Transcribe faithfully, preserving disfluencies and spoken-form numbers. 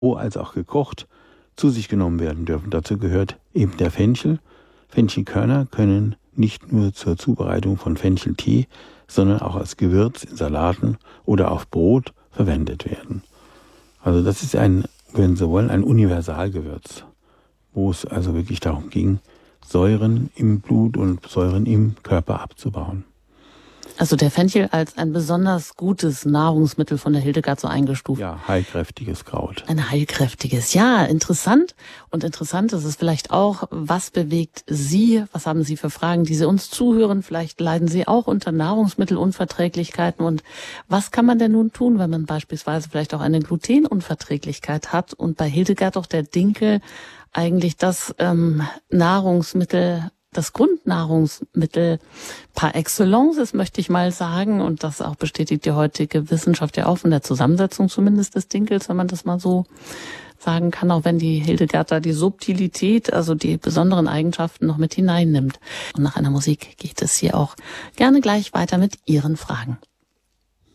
als auch gekocht zu sich genommen werden dürfen. Dazu gehört eben der Fenchel. Fenchelkörner können nicht nur zur Zubereitung von Fencheltee, sondern auch als Gewürz in Salaten oder auf Brot verwendet werden. Also das ist ein, wenn Sie wollen, ein Universalgewürz, wo es also wirklich darum ging, Säuren im Blut und Säuren im Körper abzubauen. Also der Fenchel als ein besonders gutes Nahrungsmittel von der Hildegard so eingestuft. Ja, heilkräftiges Kraut. Ein heilkräftiges, ja, interessant. Und interessant ist es vielleicht auch, was bewegt Sie, was haben Sie für Fragen, die Sie uns zuhören? Vielleicht leiden Sie auch unter Nahrungsmittelunverträglichkeiten. Und was kann man denn nun tun, wenn man beispielsweise vielleicht auch eine Glutenunverträglichkeit hat und bei Hildegard auch der Dinkel eigentlich das ähm, Nahrungsmittel, das Grundnahrungsmittel par excellence ist, möchte ich mal sagen. Und das auch bestätigt die heutige Wissenschaft ja auch von der Zusammensetzung zumindest des Dinkels, wenn man das mal so sagen kann, auch wenn die Hildegard da die Subtilität, also die besonderen Eigenschaften noch mit hineinnimmt. Und nach einer Musik geht es hier auch gerne gleich weiter mit Ihren Fragen.